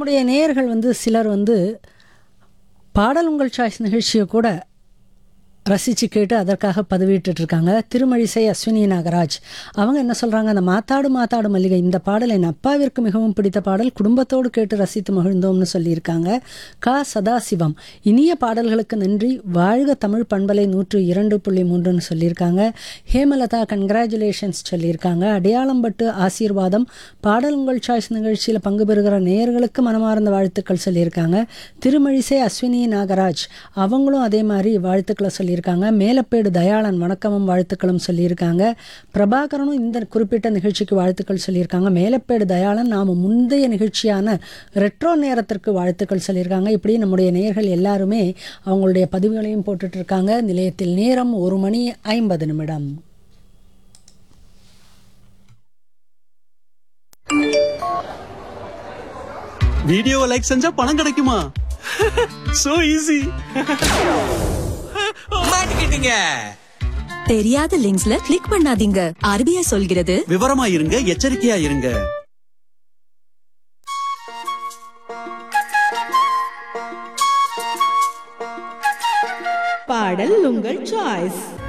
நம்முடைய நேயர்கள் வந்து சிலர் வந்து பாடல் உங்கள் சாய்ஸ் நிகழ்ச்சியை கூட ரசித்து கேட்டு அதற்காக பதிவிட்டுருக்காங்க. திருமழிசை அஸ்வினி நாகராஜ் அவங்க என்ன சொல்கிறாங்க, அந்த மாத்தாடு மாத்தாடு மல்லிகை இந்த பாடல் என் அப்பாவிற்கு மிகவும் பிடித்த பாடல், குடும்பத்தோடு கேட்டு ரசித்து மகிழ்ந்தோம்னு சொல்லியிருக்காங்க. சதாசிவம் இனிய பாடல்களுக்கு நன்றி, வாழ்க தமிழ் பண்பலை 102.3ன்னு சொல்லியிருக்காங்க. ஹேமலதா கங்க்ராச்சுலேஷன்ஸ் சொல்லியிருக்காங்க. அடையாளம்பட்டு ஆசீர்வாதம் பாடல் உங்கள் சாய்ஸ் நிகழ்ச்சியில் பங்கு பெறுகிற நேயர்களுக்கு மனமார்ந்த வாழ்த்துக்கள் சொல்லியிருக்காங்க. திருமழிசை அஸ்வினி நாகராஜ் அவங்களும் அதே மாதிரி வாழ்த்துக்களை சொல்லியிருக்காங்க. மேலப்பேடு தயாளன் வணக்கமும் வாழ்த்துக்களும் சொல்லியிருக்காங்க. பிரபாகரனும் இந்த குறிப்பிட்ட நிகழ்ச்சிக்கு வாழ்த்துக்கள் சொல்லியிருக்காங்க. மேலப்பேடு தயாளன் நாம் முந்தைய நிகழ்ச்சியான ரெட்ரோ நேரத்திற்கு வாழ்த்துக்கள் சொல்லியிருக்காங்க. இப்படி நம்முடைய நேயர்கள் எல்லாருமே அவங்களுடைய பதிவுகளையும் போட்டுட்டு இருக்காங்க. நிலையத்தில் நேரம் 1:50. வீடியோவை லைக் செஞ்சா பணம் கிடைக்குமா? So easy. மாட்டிக்கிட்டீங்க. தெரியாத லிங்க்ஸ்ல கிளிக் பண்ணாதீங்க. RBI சொல்கிறது, விவரமா இருங்க, எச்சரிக்கையா இருங்க. பாடல் உங்கள் சாய்ஸ்.